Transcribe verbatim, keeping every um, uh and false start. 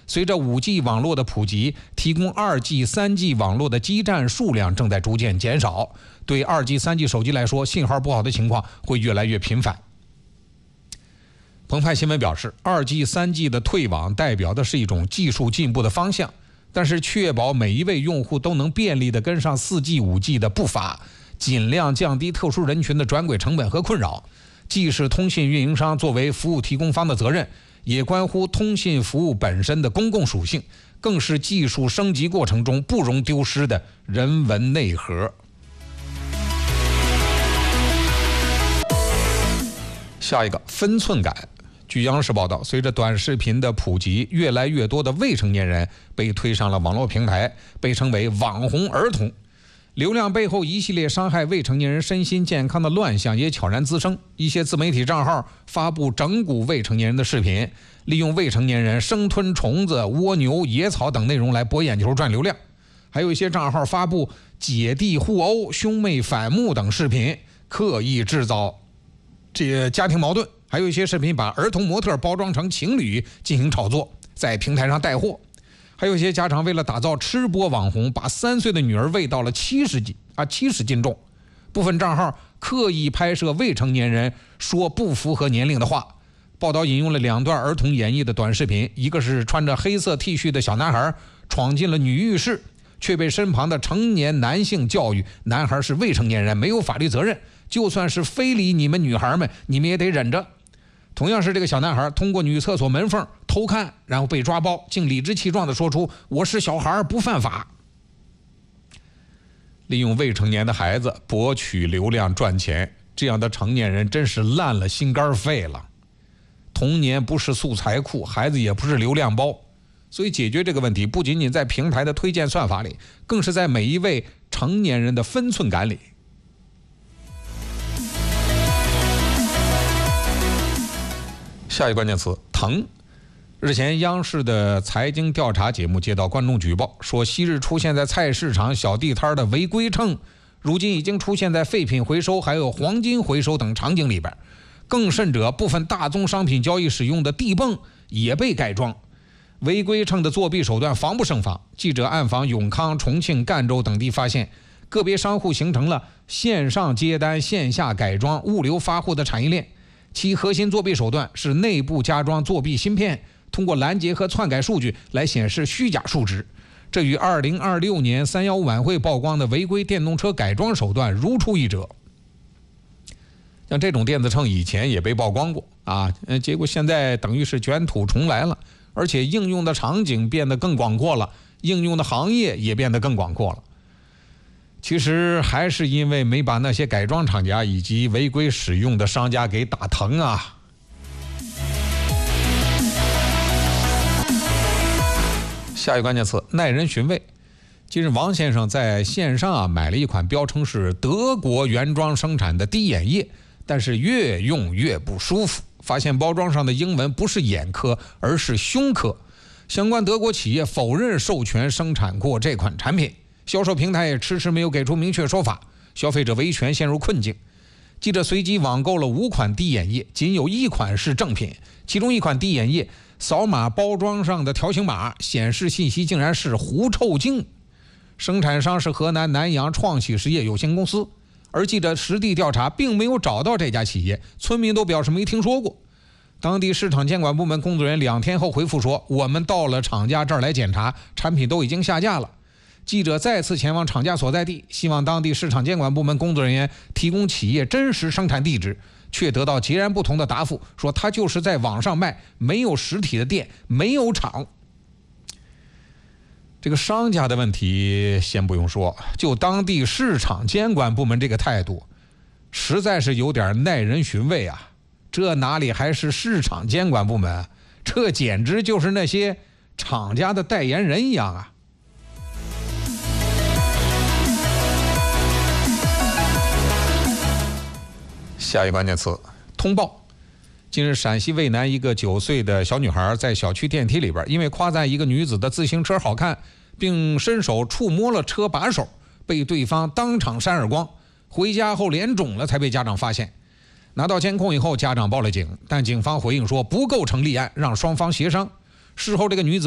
随着 五 G 网络的普及，提供 二 G、三 G 网络的基站数量正在逐渐减少，对 二 G、三 G 手机来说，信号不好的情况会越来越频繁。澎湃新闻表示 ，二 G、三 G 的退网代表的是一种技术进步的方向，但是确保每一位用户都能便利地跟上 四 G、五 G 的步伐，尽量降低特殊人群的转轨成本和困扰，既是通信运营商作为服务提供方的责任，也关乎通信服务本身的公共属性，更是技术升级过程中不容丢失的人文内核。下一个，分寸感。据央视报道，随着短视频的普及，越来越多的未成年人被推上了网络平台，被称为网红儿童。流量背后一系列伤害未成年人身心健康的乱象也悄然滋生，一些自媒体账号发布整蛊未成年人的视频，利用未成年人生吞虫子、蜗牛、野草等内容来博眼球赚流量。还有一些账号发布姐弟互殴、兄妹反目等视频，刻意制造这家庭矛盾。还有一些视频把儿童模特包装成情侣进行炒作，在平台上带货。还有一些家长为了打造吃播网红，把三岁的女儿喂到了七十斤啊七十斤重。部分账号刻意拍摄未成年人说不符合年龄的话。报道引用了两段儿童演绎的短视频，一个是穿着黑色 T 恤的小男孩闯进了女浴室，却被身旁的成年男性教育男孩是未成年人，没有法律责任，就算是非礼你们女孩们，你们也得忍着。同样是这个小男孩通过女厕所门缝偷看，然后被抓包，竟理直气壮地说出我是小孩不犯法。利用未成年的孩子博取流量赚钱，这样的成年人真是烂了心肝肺了。童年不是素材库，孩子也不是流量包，所以解决这个问题不仅仅在平台的推荐算法里，更是在每一位成年人的分寸感里。下一关键词，疼。日前，央视的财经调查节目接到观众举报，说昔日出现在菜市场小地摊的违规秤，如今已经出现在废品回收还有黄金回收等场景里边。更甚者，部分大宗商品交易使用的地泵也被改装。违规秤的作弊手段防不胜防。记者暗访永康、重庆、赣州等地，发现个别商户形成了线上接单、线下改装、物流发货的产业链。其核心作弊手段是内部加装作弊芯片，通过拦截和篡改数据来显示虚假数值。这与二零二六年三一五晚会曝光的违规电动车改装手段如出一辙。像这种电子秤以前也被曝光过啊，结果现在等于是卷土重来了，而且应用的场景变得更广阔了，应用的行业也变得更广阔了。其实还是因为没把那些改装厂家以及违规使用的商家给打疼啊。下一个关键词，耐人寻味。近日，王先生在线上啊买了一款标称是德国原装生产的滴眼液，但是越用越不舒服。发现包装上的英文不是眼科，而是胸科。相关德国企业否认授权生产过这款产品。销售平台也迟迟没有给出明确说法，消费者维权陷入困境。记者随机网购了五款滴眼液，仅有一款是正品，其中一款滴眼液扫码包装上的条形码显示信息竟然是狐臭精，生产商是河南南阳创喜实业有限公司，而记者实地调查并没有找到这家企业，村民都表示没听说过。当地市场监管部门工作人员两天后回复说，我们到了厂家这儿来检查，产品都已经下架了。记者再次前往厂家所在地，希望当地市场监管部门工作人员提供企业真实生产地址，却得到截然不同的答复，说他就是在网上卖，没有实体的店，没有厂。这个商家的问题先不用说，就当地市场监管部门这个态度，实在是有点耐人寻味啊！这哪里还是市场监管部门，这简直就是那些厂家的代言人一样啊！下一个关键词，通报。近日，陕西渭南一个九岁的小女孩在小区电梯里边，因为夸赞一个女子的自行车好看，并伸手触摸了车把手，被对方当场扇耳光。回家后脸肿了，才被家长发现。拿到监控以后，家长报了警，但警方回应说不构成立案，让双方协商。事后，这个女子